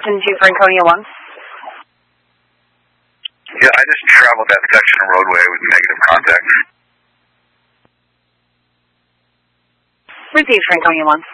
Houston to Franconia 1. Yeah, I just traveled that section of roadway with negative contact. Received Franconia 1.